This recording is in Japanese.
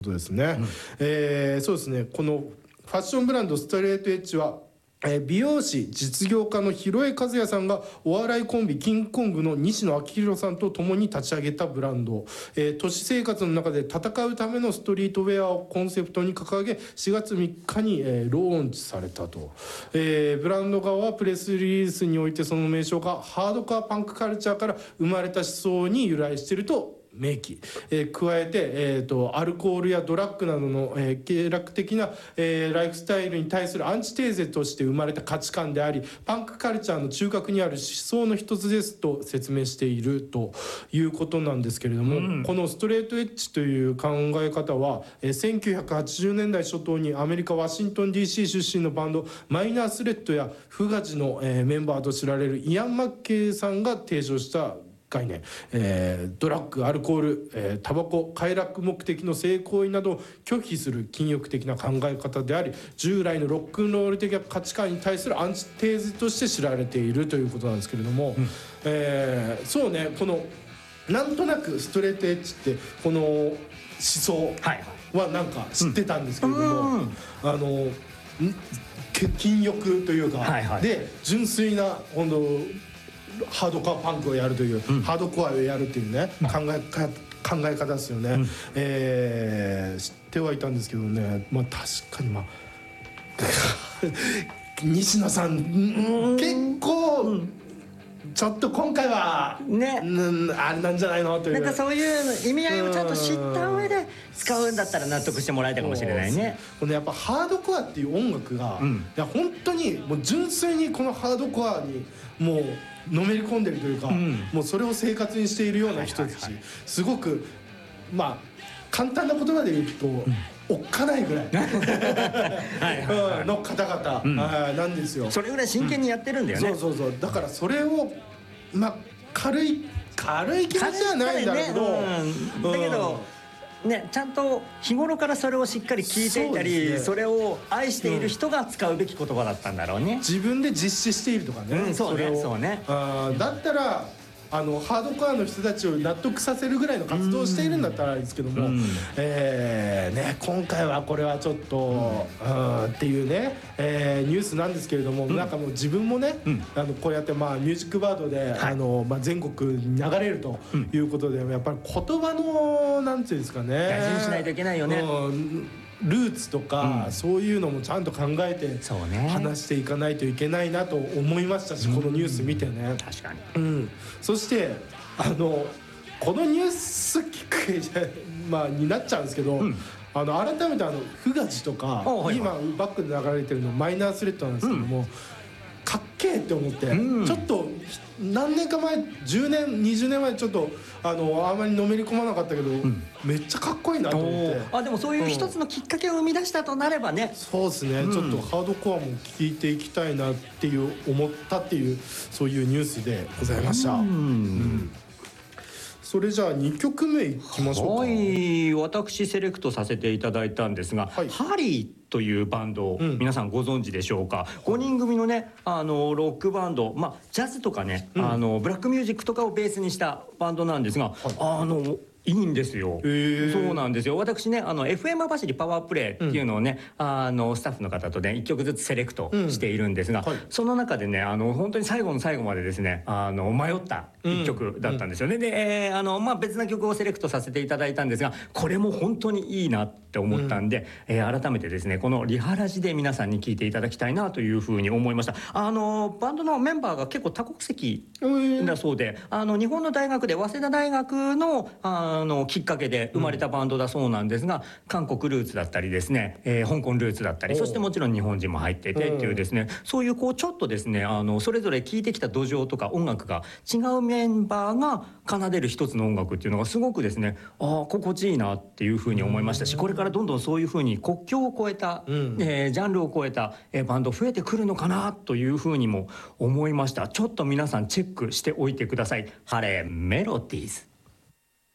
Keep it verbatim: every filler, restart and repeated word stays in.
そうですね、うん、えー、そうですね。このファッションブランドストレートエッジは、えー、美容師実業家の広江和也さんがお笑いコンビキングコングの西野昭弘さんと共に立ち上げたブランド、えー、都市生活の中で戦うためのストリートウェアをコンセプトに掲げしがつみっかに、えー、ローンチされたと、えー、ブランド側はプレスリリースにおいてその名称がハードコアパンクカルチャーから生まれた思想に由来していると明記、えー、加えて、えー、とアルコールやドラッグなどの、えー、経絡的な、えー、ライフスタイルに対するアンチテーゼとして生まれた価値観でありパンクカルチャーの中核にある思想の一つですと説明しているということなんですけれども、うん、このストレートエッジという考え方は、えー、せんきゅうひゃくはちじゅうねんだい初頭にアメリカワシントン ディーシー 出身のバンドマイナースレッドやフガジの、えー、メンバーと知られるイアン・マッケイさんが提唱した概念、えー、ドラッグ、アルコール、えー、タバコ、快楽目的の性行為などを拒否する禁欲的な考え方であり従来のロックンロール的な価値観に対するアンチテーゼとして知られているということなんですけれども、うん、えー、そうね、このなんとなくストレートエッジってこの思想はなんか知ってたんですけれども、うんうん、あの禁欲というか、はいはい、で純粋な本当ハードコアパンクをやるという、うん、ハードコアをやるというね、うん、考えか考え方ですよね、うん、えー、知ってはいたんですけどね、まあ確かにまあ西野さん、うん、結構、うん、ちょっと今回はね、うん、あれなんじゃないのというなんかそういう意味合いをちゃんと知った上で使うんだったら納得してもらえたかもしれないね。 このやっぱハードコアっていう音楽が、うん、いや本当にもう純粋にこのハードコアにもうのめり込んでるというか、うん、もうそれを生活にしているような人たち、はいはいはい、すごくまあ簡単な言葉で言うと、うん、おっかないぐらいの方々、うん、なんですよ。 それぐらい真剣にやってるんだよね、 うん、そうそうそう。だからそれをまあ軽い軽い気持ちはないんだけど、ね、 うん、だけどね、ちゃんと日頃からそれをしっかり聞いていたり そ,、ね、それを愛している人が使うべき言葉だったんだろうね、うん、 自分で実施しているとかね、 うん、そうね、それをそうね、 あだったらあのハードコアの人たちを納得させるぐらいの活動をしているんだったらいいですけども、うん、えーね、今回はこれはちょっと、うん、っていうね、えー、ニュースなんですけれども、うん、なんかもう自分もね、うん、あのこうやってまあミュージックバードで、はい、あのまあ、全国に流れるということで、うん、やっぱり言葉のなんていうんですかね、 大事にしないといけないよね、 うんルーツとか、うん、そういうのもちゃんと考えて話していかないといけないなと思いましたし、このニュース見てね、 確かに、 うん、そしてあのこのニュースきっかけ、まあ、になっちゃうんですけど、うん、あの改めてあのフガジとか、はいはい、今バックで流れてるのマイナースレッドなんですけども、うん、かっけえって思って、うん、ちょっと何年か前じゅうねんにじゅうねんまえちょっと あのあんまりのめり込まなかったけど、うん、めっちゃかっこいいなと思って。 あでもそういう一つのきっかけを生み出したとなればね、 うん、そうですね、うん、ちょっとハードコアも聞いていきたいなっていう思ったっていうそういうニュースでございました、うんうん、それじゃあにきょくめいきましょうか。 はい、私セレクトさせていただいたんですが、はい、ハリーというバンドを皆さんご存知でしょうか、うん、ごにん組のねあのロックバンド、まあ、ジャズとかね、うん、あのブラックミュージックとかをベースにしたバンドなんですが、はい、あのいいんですよ。そうなんですよ。私ねあの エフエム 網走パワープレイっていうのをね、うん、あのスタッフの方とねいっきょくずつセレクトしているんですが、うんはい、その中でねあの本当に最後の最後までですねあの迷ったいっきょくだったんですよね、うん、で、えーあのまあ、別な曲をセレクトさせていただいたんですがこれも本当にいいなって思ったんで、うんえー、改めてですねこのリハラジで皆さんに聴いていただきたいなというふうに思いました。あのバンドのメンバーが結構多国籍だそうで、あの日本の大学で早稲田大学のあのきっかけで生まれたバンドだそうなんですが、うん、韓国ルーツだったりですね、えー、香港ルーツだったりそしてもちろん日本人も入っててっていうですね、そういうこうちょっとですねあのそれぞれ聴いてきた土壌とか音楽が違うメンバーが奏でる一つの音楽っていうのがすごくですねああ心地いいなっていうふうに思いましたし、これからどんどんそういうふうに国境を越えた、うんえー、ジャンルを超えた、えー、バンド増えてくるのかなというふうにも思いました。ちょっと皆さんチェックしておいてください。ハレーメロディーズ。